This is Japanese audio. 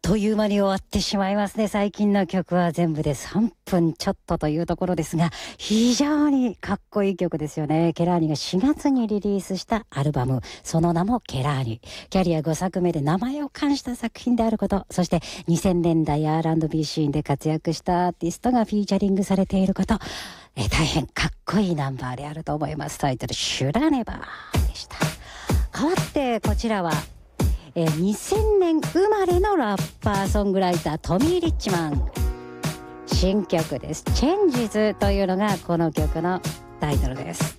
という間に終わってしまいますね。最近の曲は全部で3分ちょっとというところですが、非常にかっこいい曲ですよね。ケラーニが4月にリリースしたアルバム、その名もケラーニ。キャリア5作目で名前を冠した作品であること、そして2000年代 R&B シーンで活躍したアーティストがフィーチャリングされていること、大変かっこいいナンバーであると思います。タイトル、シュラネバーでした。変わってこちらは2000年生まれのラッパーソングライター、トミー・リッチマン。新曲です。チェンジズというのがこの曲のタイトルです。